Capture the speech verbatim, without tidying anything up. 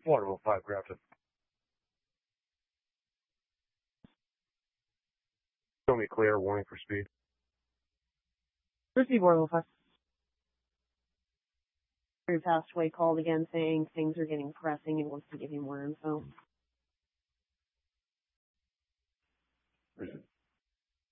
Waterville five, Grafton. Show me clear, warning for speed. Receive Waterville five. Your passed away called again saying things are getting pressing and wants to give you more info.